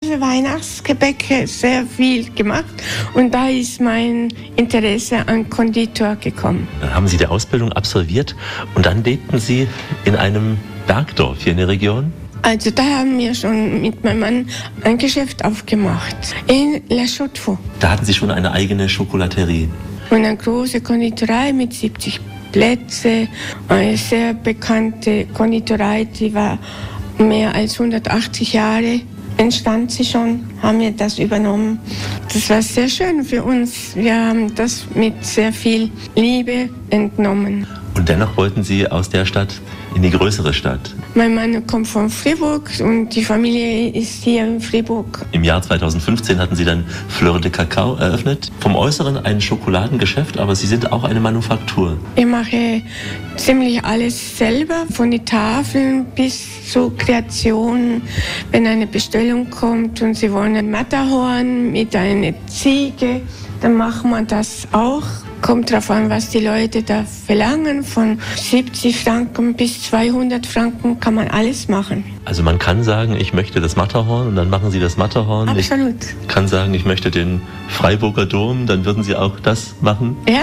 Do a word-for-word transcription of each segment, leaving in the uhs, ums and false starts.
ganze Weihnachtsgebäcke sehr viel gemacht und da ist mein Interesse an Konditor gekommen. Dann haben Sie die Ausbildung absolviert und dann lebten Sie in einem Bergdorf hier in der Region? Also da haben wir schon mit meinem Mann ein Geschäft aufgemacht, in La Chaux-de-Fonds. Da hatten Sie schon eine eigene Schokolaterie? Und eine große Konditorei mit siebzig Plätzen, eine sehr bekannte Konditorei, die war mehr als hundertachtzig Jahre. Entstand sie schon, haben wir das übernommen. Das war sehr schön für uns. Wir haben das mit sehr viel Liebe entnommen. Und dennoch wollten Sie aus der Stadt in die größere Stadt? Mein Mann kommt von Fribourg und die Familie ist hier in Fribourg. Im Jahr zweitausendfünfzehn hatten Sie dann Fleur de Cacao eröffnet. Vom Äußeren ein Schokoladengeschäft, aber Sie sind auch eine Manufaktur. Ich mache ziemlich alles selber, von den Tafeln bis zur Kreation. Wenn eine Bestellung kommt und Sie wollen ein Matterhorn mit einer Ziege, dann machen wir das auch. Kommt darauf an, was die Leute da verlangen. Von siebzig Franken bis zweihundert Franken kann man alles machen. Also man kann sagen, ich möchte das Matterhorn und dann machen Sie das Matterhorn. Absolut. Ich kann sagen, ich möchte den Freiburger Dom, dann würden Sie auch das machen? Ja.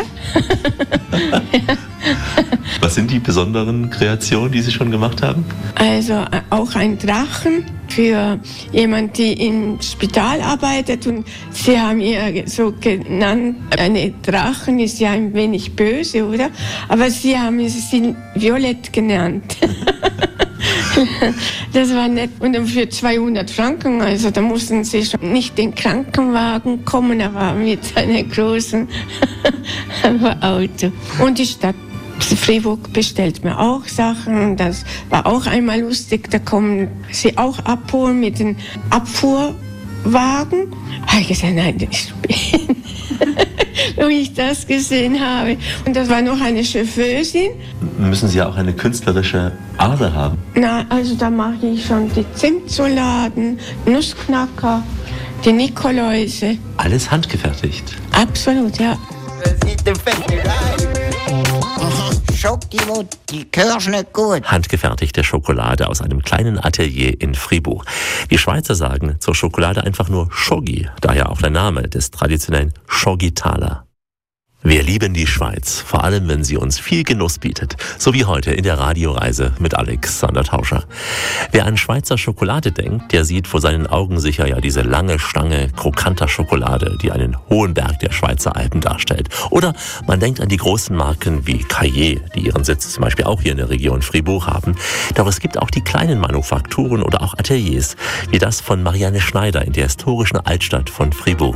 Was sind die besonderen Kreationen, die Sie schon gemacht haben? Also auch ein Drachen für jemanden, die im Spital arbeitet. Und Sie haben ihr so genannt, eine Drachen ist ja ein wenig böse, oder? Aber Sie haben sie Violett genannt. Das war nett. Und dann für zweihundert Franken, also da mussten Sie schon nicht den Krankenwagen kommen, aber mit einem großen Auto. Und die Stadt Fribourg bestellt mir auch Sachen. Das war auch einmal lustig. Da kommen sie auch abholen mit dem Abfuhrwagen. Habe ich gesagt, nein, ich bin. Wo ich das gesehen habe. Und das war noch eine Chauffeurin. Müssen Sie auch eine künstlerische Ader haben? Na, also da mache ich schon die Zimtsoladen, Nussknacker, die Nikoläuse. Alles handgefertigt? Absolut, ja. Handgefertigte Schokolade aus einem kleinen Atelier in Fribourg. Die Schweizer sagen zur Schokolade einfach nur Schogi, daher auch der Name des traditionellen Schogitaler. Wir lieben die Schweiz, vor allem wenn sie uns viel Genuss bietet, so wie heute in der Radioreise mit Alexander Tauscher. Wer an Schweizer Schokolade denkt, der sieht vor seinen Augen sicher ja diese lange Stange krokanter Schokolade, die einen hohen Berg der Schweizer Alpen darstellt. Oder man denkt an die großen Marken wie Caillé, die ihren Sitz zum Beispiel auch hier in der Region Fribourg haben. Doch es gibt auch die kleinen Manufakturen oder auch Ateliers, wie das von Marianne Schneider in der historischen Altstadt von Fribourg.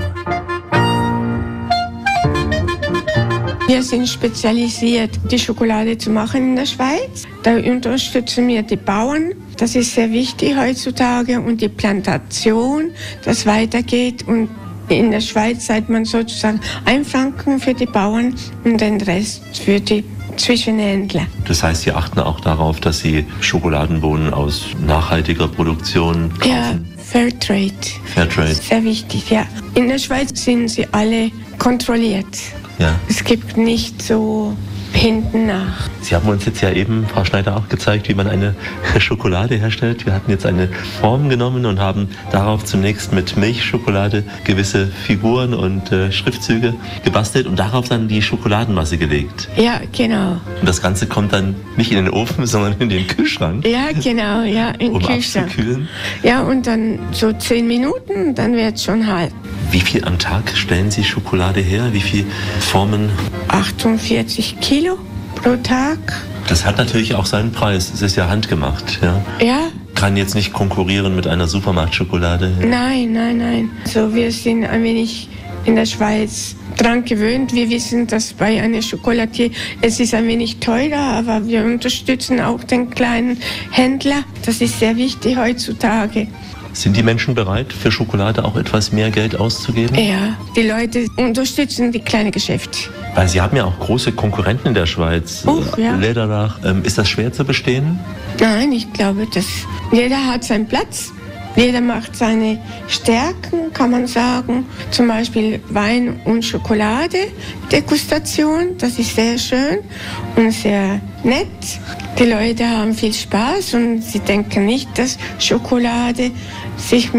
Wir sind spezialisiert, die Schokolade zu machen in der Schweiz. Da unterstützen wir die Bauern. Das ist sehr wichtig heutzutage. Und die Plantation, das weitergeht. Und in der Schweiz zahlt man sozusagen ein Franken für die Bauern und den Rest für die Zwischenhändler. Das heißt, Sie achten auch darauf, dass Sie Schokoladenbohnen aus nachhaltiger Produktion kaufen? Ja, Fairtrade. Fairtrade. Sehr wichtig, ja. In der Schweiz sind sie alle kontrolliert. Ja. Es gibt nicht so hinten nach. Sie haben uns jetzt ja eben, Frau Schneider, auch gezeigt, wie man eine Schokolade herstellt. Wir hatten jetzt eine Form genommen und haben darauf zunächst mit Milchschokolade gewisse Figuren und äh, Schriftzüge gebastelt und darauf dann die Schokoladenmasse gelegt. Ja, genau. Und das Ganze kommt dann nicht in den Ofen, sondern in den Kühlschrank. Ja, genau, ja, in den um Kühlschrank. Abzukühlen. Ja, und dann so zehn Minuten, dann wird es schon halb. Wie viel am Tag stellen Sie Schokolade her? Wie viele Formen? achtundvierzig Kilo pro Tag. Das hat natürlich auch seinen Preis. Es ist ja handgemacht. Ja. Ja. Kann jetzt nicht konkurrieren mit einer Supermarktschokolade. Nein, nein, nein. So, wir sind ein wenig in der Schweiz dran gewöhnt. Wir wissen, dass bei einer Schokolatier es ist ein wenig teurer, aber wir unterstützen auch den kleinen Händler. Das ist sehr wichtig heutzutage. Sind die Menschen bereit, für Schokolade auch etwas mehr Geld auszugeben? Ja, die Leute unterstützen die kleinen Geschäfte. Weil Sie haben ja auch große Konkurrenten in der Schweiz. Uch, ja. Läderach. Ähm, ist das schwer zu bestehen? Nein, ich glaube, dass jeder hat seinen Platz. Jeder macht seine Stärken, kann man sagen. Zum Beispiel Wein und Schokolade, Degustation, das ist sehr schön und sehr nett. Die Leute haben viel Spaß und sie denken nicht, dass Schokolade sich mit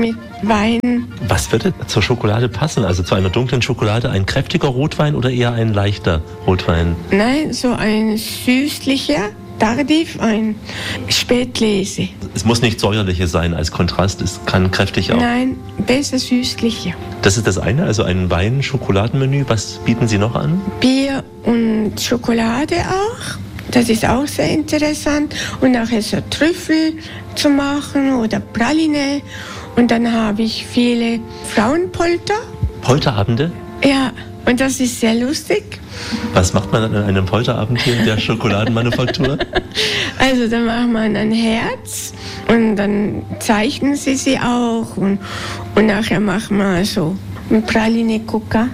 Wein. Was würde zur Schokolade passen? Also zu einer dunklen Schokolade ein kräftiger Rotwein oder eher ein leichter Rotwein? Nein, so ein süßlicher, tardiv, ein Spätlese. Es muss nicht säuerliches sein als Kontrast, es kann kräftig auch. Nein, besser süßlicher. Das ist das eine, also ein Wein-Schokoladenmenü. Was bieten Sie noch an? Bier und Schokolade auch. Das ist auch sehr interessant. Und nachher so Trüffel zu machen oder Praline. Und dann habe ich viele Frauenpolter. Polterabende? Ja, und das ist sehr lustig. Was macht man an einem Polterabend hier in der Schokoladenmanufaktur? Also da macht man ein Herz und dann zeichnen sie sie auch. Und, und nachher macht man so ein Praline-Coca.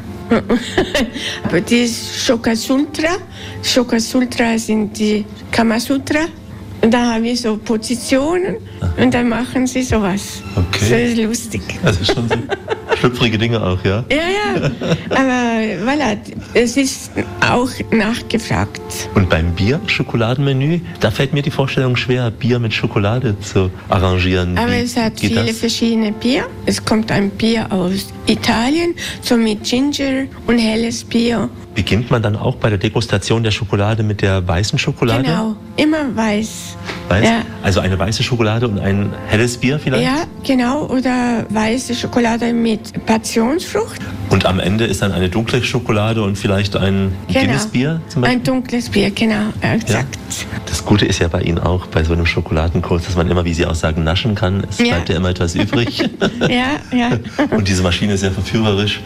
Aber die ist Shokasutra. Shokasutra sind die Kamasutra. Und da haben wir so Positionen und dann machen sie sowas. Okay. Das ist lustig. Also schon so schlüpfrige Dinge auch, ja? Ja, ja. Aber voilà, es ist auch nachgefragt. Und beim Bier-Schokoladenmenü, da fällt mir die Vorstellung schwer, Bier mit Schokolade zu arrangieren. Aber Wie es hat geht viele das? verschiedene Bier. Es kommt ein Bier aus Italien, so mit Ginger und helles Bier. Beginnt man dann auch bei der Degustation der Schokolade mit der weißen Schokolade? Genau, immer weiß. Weiß? Ja. Also eine weiße Schokolade und ein helles Bier vielleicht? Ja, genau. Oder weiße Schokolade mit Passionsfrucht. Und am Ende ist dann eine dunkle Schokolade und vielleicht ein Genau. Guinness-Bier zum Beispiel? Ein dunkles Bier, genau, exakt. Das Gute ist ja bei Ihnen auch, bei so einem Schokoladenkurs, dass man immer, wie Sie auch sagen, naschen kann. Es Ja. bleibt ja immer etwas übrig. Ja, ja. Und diese Maschine ist sehr verführerisch.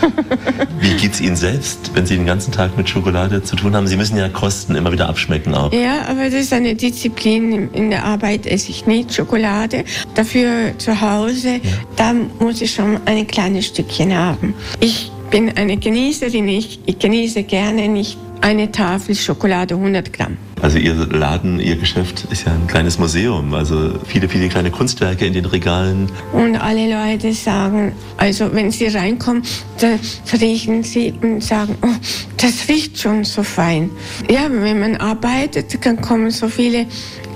Wie geht's Ihnen selbst, wenn Sie den ganzen Tag mit Schokolade zu tun haben? Sie müssen ja kosten, immer wieder abschmecken auch. Ja, aber das ist eine Disziplin. In der Arbeit esse ich nicht Schokolade. Dafür zu Hause, ja. Da muss ich schon ein kleines Stückchen haben. Ich bin eine Genießerin. Ich, ich genieße gerne nicht eine Tafel Schokolade, hundert Gramm. Also Ihr Laden, Ihr Geschäft ist ja ein kleines Museum. Also viele, viele kleine Kunstwerke in den Regalen. Und alle Leute sagen, also wenn sie reinkommen, da riechen sie und sagen, oh, das riecht schon so fein. Ja, wenn man arbeitet, dann kommen so viele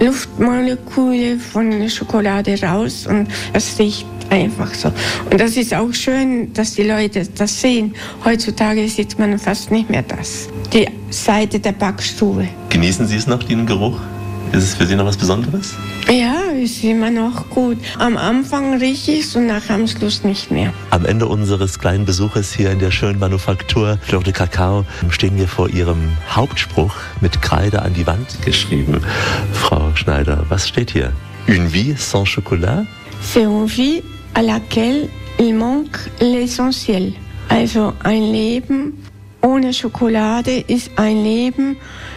Luftmoleküle von der Schokolade raus und das riecht einfach so. Und das ist auch schön, dass die Leute das sehen. Heutzutage sieht man fast nicht mehr das. Die Seite der Backstube. Genießen Sie es noch, den Geruch? Ist es für Sie noch was Besonderes? Ja, ist immer noch gut. Am Anfang rieche ich es und nach am Schluss nicht mehr. Am Ende unseres kleinen Besuches hier in der schönen Manufaktur Fleur de Cacao stehen wir vor Ihrem Hauptspruch mit Kreide an die Wand geschrieben. Frau Schneider, was steht hier? Une vie sans chocolat? C'est une vie à laquelle il manque l'essentiel. Also ein Leben ohne Schokolade ist ein Leben,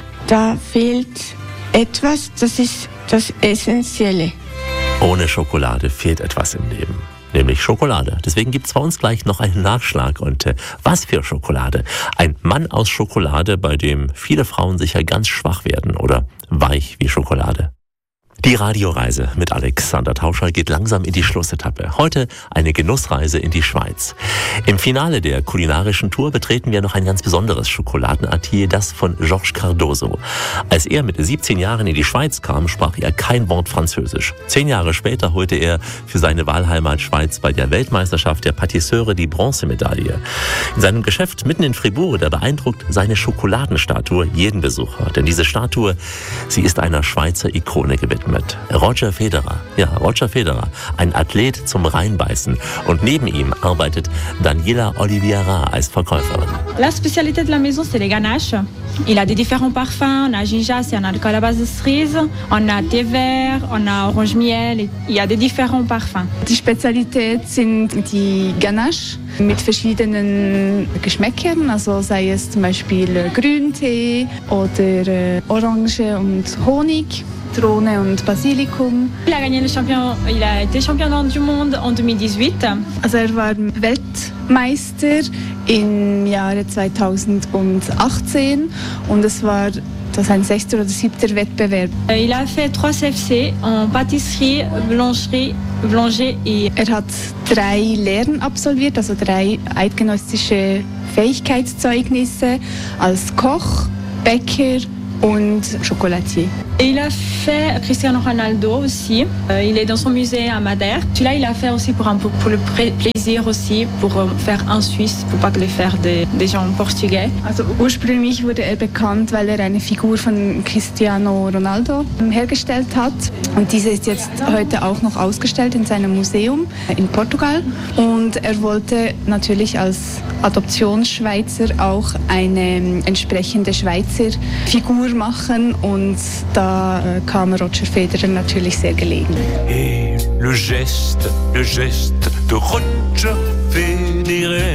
da fehlt etwas, das ist das Essentielle. Ohne Schokolade fehlt etwas im Leben, nämlich Schokolade. Deswegen gibt es bei uns gleich noch einen Nachschlag. Und äh, was für Schokolade? Ein Mann aus Schokolade, bei dem viele Frauen sicher ganz schwach werden oder weich wie Schokolade. Die Radioreise mit Alexander Tauscher geht langsam in die Schlussetappe. Heute eine Genussreise in die Schweiz. Im Finale der kulinarischen Tour betreten wir noch ein ganz besonderes Schokoladenatelier, das von Georges Cardozo. Als er mit siebzehn Jahren in die Schweiz kam, sprach er kein Wort Französisch. Zehn Jahre später holte er für seine Wahlheimat Schweiz bei der Weltmeisterschaft der Patisseure die Bronzemedaille. In seinem Geschäft mitten in Fribourg, da beeindruckt seine Schokoladenstatue jeden Besucher. Denn diese Statue, sie ist einer Schweizer Ikone gewidmet. Roger Federer, ja, Roger Federer, ein Athlet zum Reinbeißen. Und neben ihm arbeitet Daniela Oliveira als Verkäuferin. La spécialité de la maison, c'est les ganaches. Il a des différents parfums. On a ginja, c'est un alcool à base de cerise. On a thé vert, on a orange miel. Il y a des différents parfums. Die Spezialität sind die Ganache mit verschiedenen Geschmäckern, also sei es zum Beispiel Grüntee oder Orange und Honig. Zitrone und Basilikum. Il a gagné le champion, il a été champion du monde en deux mille dix-huit. Also er war Weltmeister im Jahre zweitausendachtzehn und es war das ein sechster oder siebter Wettbewerb. Il a fait trois C F C en pâtisserie, boulangerie, boulanger et... Er hat drei Lehren absolviert, also drei eidgenössische Fähigkeitszeugnisse als Koch, Bäcker und Chocolatier. Et il a fait Cristiano Ronaldo aussi. Euh, il est dans son musée à Madère. Celui-là, il a fait aussi pour, un, pour, pour le plaisir aussi, pour euh, faire en Suisse, pour pas le faire des, des gens portugais. Also ursprünglich wurde er bekannt, weil er eine Figur von Cristiano Ronaldo hergestellt hat. Und diese ist jetzt heute auch noch ausgestellt in seinem Museum in Portugal. Und er wollte natürlich als Adoptionsschweizer auch eine entsprechende Schweizer Figur machen. Und da äh, kam Roger Federer natürlich sehr gelegen. Et le geste, le geste de Roger Federer.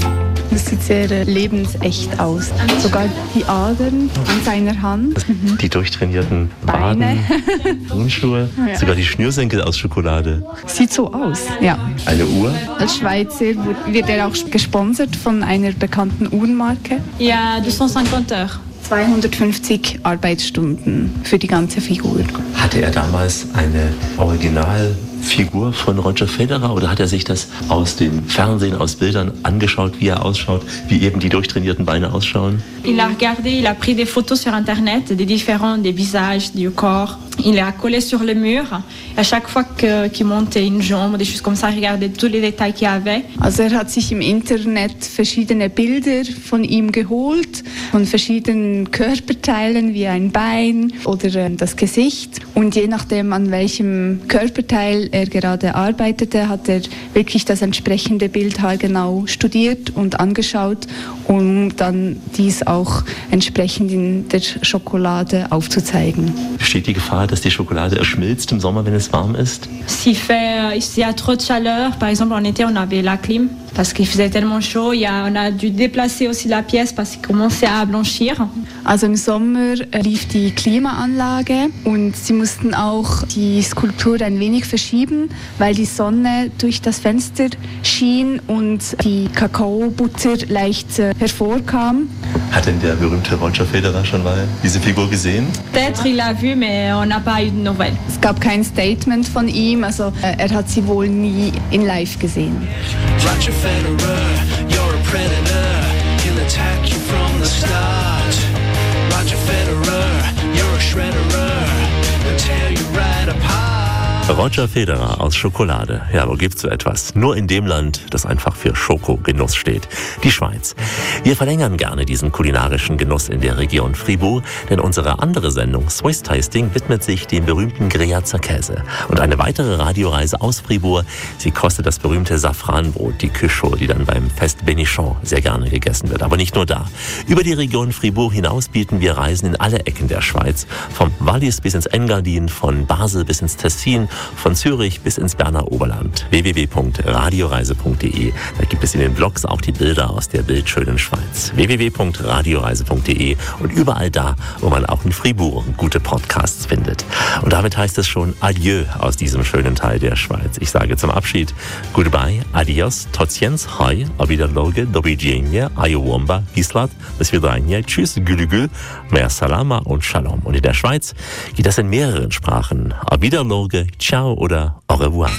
Das sieht sehr äh, lebensecht aus. Sogar die Adern an seiner Hand. Mhm. Die durchtrainierten Waden, Turnschuhe, ja. Sogar die Schnürsenkel aus Schokolade. Sieht so aus, ja. Eine Uhr. Als Schweizer wird er auch gesponsert von einer bekannten Uhrenmarke. Ja, zweihundertfünfzig Heures. zweihundertfünfzig Arbeitsstunden für die ganze Figur. Hatte er damals eine Originalfigur von Roger Federer oder hat er sich das aus dem Fernsehen, aus Bildern angeschaut, wie er ausschaut, wie eben die durchtrainierten Beine ausschauen? Il a regardé, il a pris des photos sur Internet, des différents, des visages, du corps. Il les a collés sur le mur. À chaque fois que, qu'il montait une jambe, des choses comme ça, il regardait tous les détails qu'il y avait. Also er hat sich im Internet verschiedene Bilder von ihm geholt, von verschiedenen Körperteilen wie ein Bein oder äh, das Gesicht. Und je nachdem, an welchem Körperteil er gerade arbeitete, hat er wirklich das entsprechende Bild haargenau studiert und angeschaut, um dann dies auch entsprechend in der Schokolade aufzuzeigen. Besteht die Gefahr, dass die Schokolade schmilzt im Sommer, wenn es warm ist? S'il fait, s'il y a trop de chaleur, par exemple en été, on avait la clim parce qu'il faisait tellement chaud. Il y a, on a dû déplacer aussi la pièce parce qu'il commençait à blanchir. Also im Sommer lief die Klimaanlage und sie mussten auch die Skulptur ein wenig verschieben, weil die Sonne durch das Fenster schien und die Kakaobutter leicht äh, hervorkam. Hat denn der berühmte Roger Federer schon mal diese Figur gesehen? Peut-être il l'a vu, mais on n'a pas eu de nouvelles. Es gab kein Statement von ihm, also äh, er hat sie wohl nie in live gesehen. Roger Federer, you're a predator. He'll attack you from the start. Roger Federer, you're a shredderer. He'll tear you right apart. Roger Federer aus Schokolade. Ja, wo gibt's so etwas? Nur in dem Land, das einfach für Schokogenuss steht. Die Schweiz. Wir verlängern gerne diesen kulinarischen Genuss in der Region Fribourg, denn unsere andere Sendung Swiss Tasting widmet sich dem berühmten Greazer Käse. Und eine weitere Radioreise aus Fribourg, sie kostet das berühmte Safranbrot, die Kücho, die dann beim Fest Bénichon sehr gerne gegessen wird. Aber nicht nur da. Über die Region Fribourg hinaus bieten wir Reisen in alle Ecken der Schweiz. Vom Wallis bis ins Engadin, von Basel bis ins Tessin, von Zürich bis ins Berner Oberland. w w w punkt radioreise punkt d e. Da gibt es in den Blogs auch die Bilder aus der bildschönen Schweiz. w w w punkt radioreise punkt d e und überall da, wo man auch in Fribourg gute Podcasts findet. Und damit heißt es schon Adieu aus diesem schönen Teil der Schweiz. Ich sage zum Abschied Goodbye, Adios, Tociens, Hi, auf Wiederloge, do widzenia, Ayowomba, Gislat, bis wiedersehen, Tschüss, Gülügül, Mer Salama und Shalom. Und in der Schweiz geht das in mehreren Sprachen. Auf Wiederloge, Ciao oder au revoir.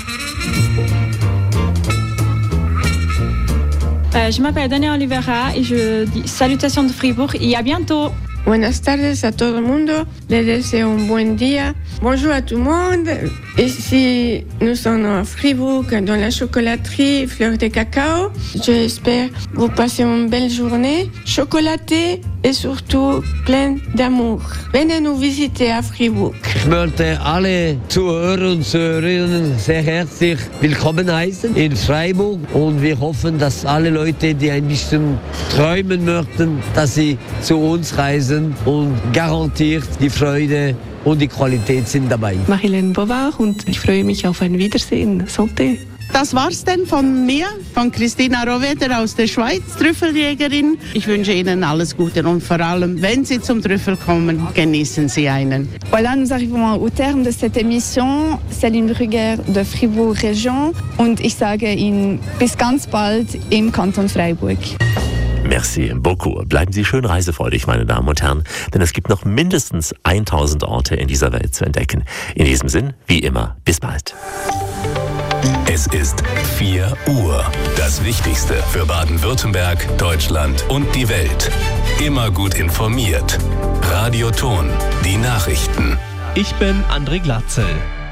Euh, je m'appelle Daniela Oliveira et je dis salutations de Fribourg et à bientôt. Buenas tardes a todo el mundo. Les deseo un buen día. Bonjour à tout le monde. Ici, nous sommes à Fribourg, dans la chocolaterie Fleur de Cacao. J'espère vous passer une belle journée, chocolatée et surtout pleine d'amour. Venez nous visiter à Fribourg. Ich möchte alle Zuhörer und Zuhörerinnen sehr herzlich willkommen heißen in Freiburg und wir hoffen, dass alle Leute, die ein bisschen träumen möchten, dass sie zu uns reisen und garantiert die Freude und die Qualität sind dabei. Marilène Bovard und ich freue mich auf ein Wiedersehen. Santé. Das war's denn von mir, von Christina Rohweder aus der Schweiz, Trüffeljägerin. Ich wünsche Ihnen alles Gute und vor allem, wenn Sie zum Trüffel kommen, genießen Sie einen. Voilà, nous arrivons au terme de cette émission. Céline Brugger de Fribourg Région und ich sage Ihnen bis ganz bald im Kanton Freiburg. Merci beaucoup. Bleiben Sie schön reisefreudig, meine Damen und Herren, denn es gibt noch mindestens tausend Orte in dieser Welt zu entdecken. In diesem Sinn, wie immer, bis bald. Es ist vier Uhr. Das Wichtigste für Baden-Württemberg, Deutschland und die Welt. Immer gut informiert. Radio Ton, die Nachrichten. Ich bin André Glatzel.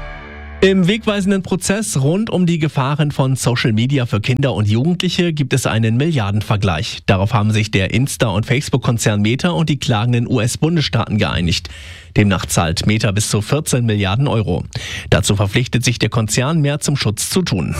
Im wegweisenden Prozess rund um die Gefahren von Social Media für Kinder und Jugendliche gibt es einen Milliardenvergleich. Darauf haben sich der Insta- und Facebook-Konzern Meta und die klagenden U S-Bundesstaaten geeinigt. Demnach zahlt Meta bis zu vierzehn Milliarden Euro. Dazu verpflichtet sich der Konzern, mehr zum Schutz zu tun.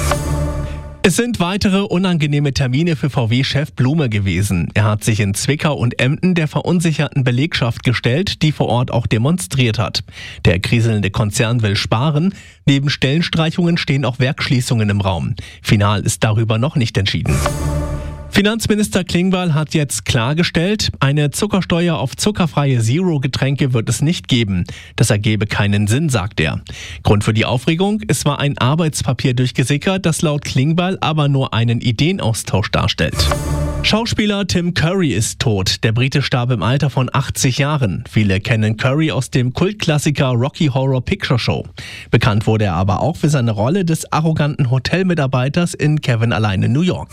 Es sind weitere unangenehme Termine für V W-Chef Blume gewesen. Er hat sich in Zwickau und Emden der verunsicherten Belegschaft gestellt, die vor Ort auch demonstriert hat. Der kriselnde Konzern will sparen. Neben Stellenstreichungen stehen auch Werksschließungen im Raum. Final ist darüber noch nicht entschieden. Finanzminister Klingbeil hat jetzt klargestellt, eine Zuckersteuer auf zuckerfreie Zero-Getränke wird es nicht geben. Das ergebe keinen Sinn, sagt er. Grund für die Aufregung: Es war ein Arbeitspapier durchgesickert, das laut Klingbeil aber nur einen Ideenaustausch darstellt. Schauspieler Tim Curry ist tot. Der Brite starb im Alter von achtzig Jahren. Viele kennen Curry aus dem Kultklassiker Rocky Horror Picture Show. Bekannt wurde er aber auch für seine Rolle des arroganten Hotelmitarbeiters in Kevin allein in New York.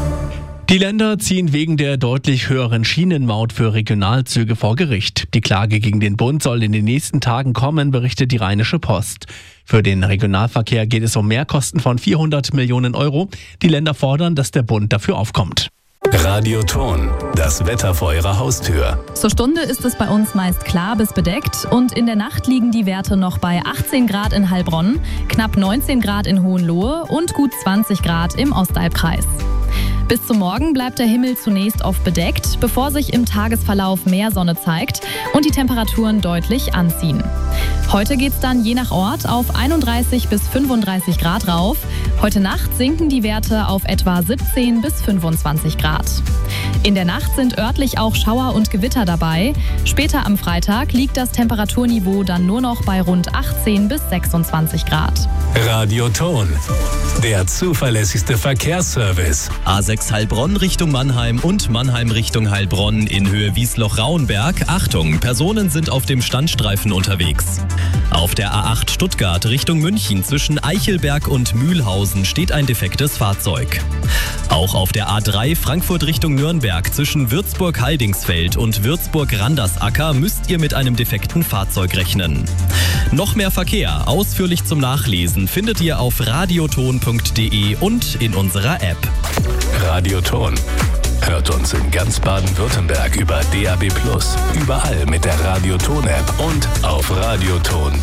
Die Länder ziehen wegen der deutlich höheren Schienenmaut für Regionalzüge vor Gericht. Die Klage gegen den Bund soll in den nächsten Tagen kommen, berichtet die Rheinische Post. Für den Regionalverkehr geht es um Mehrkosten von vierhundert Millionen Euro. Die Länder fordern, dass der Bund dafür aufkommt. Radioton, das Wetter vor Ihrer Haustür. Zur Stunde ist es bei uns meist klar bis bedeckt und in der Nacht liegen die Werte noch bei achtzehn Grad in Heilbronn, knapp neunzehn Grad in Hohenlohe und gut zwanzig Grad im Ostalbkreis. Bis zum Morgen bleibt der Himmel zunächst oft bedeckt, bevor sich im Tagesverlauf mehr Sonne zeigt und die Temperaturen deutlich anziehen. Heute geht's dann je nach Ort auf einunddreißig bis fünfunddreißig Grad rauf. Heute Nacht sinken die Werte auf etwa siebzehn bis fünfundzwanzig Grad. In der Nacht sind örtlich auch Schauer und Gewitter dabei. Später am Freitag liegt das Temperaturniveau dann nur noch bei rund achtzehn bis sechsundzwanzig Grad. Radioton, der zuverlässigste Verkehrsservice. A sechs Heilbronn Richtung Mannheim und Mannheim Richtung Heilbronn in Höhe Wiesloch-Rauenberg. Achtung, Personen sind auf dem Standstreifen unterwegs. Auf der A acht Stuttgart Richtung München zwischen Eichelberg und Mühlhausen steht ein defektes Fahrzeug. Auch auf der A drei Frankfurt Richtung Nürnberg zwischen Würzburg-Heidingsfeld und Würzburg-Randersacker müsst ihr mit einem defekten Fahrzeug rechnen. Noch mehr Verkehr, ausführlich zum Nachlesen, findet ihr auf radioton punkt de und in unserer App. Radioton. Hört uns in ganz Baden-Württemberg über D A B plus, überall mit der Radioton-App und auf radioton